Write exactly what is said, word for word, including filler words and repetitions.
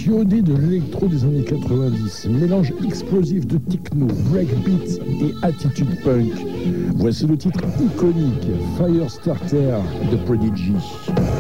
fusionné de l'électro des années quatre-vingt-dix, mélange explosif de techno, breakbeat et attitude punk. Voici le titre iconique Firestarter de Prodigy.